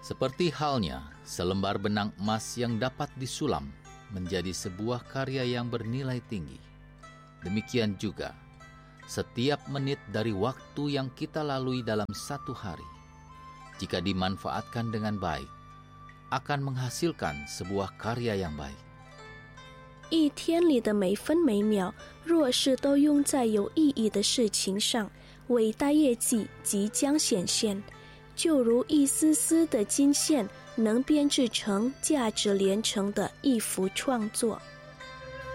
Seperti halnya selembar benang emas yang dapat disulam menjadi sebuah karya yang bernilai tinggi. Demikian juga, setiap menit dari waktu yang kita lalui dalam satu hari, jika dimanfaatkan dengan baik, akan menghasilkan sebuah karya yang baik. 一天里的每分每秒，若是都用在有意义的事情上，伟大业绩即将显现。就如一丝丝的金线能编制成价值连城的一幅创作。